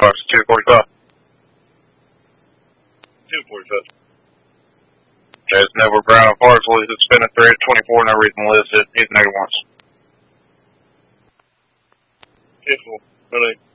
Fox 245. 245. There's Nova Brown Parsley. It's been a threat 24, no reason listed. He's negative once. 10-4.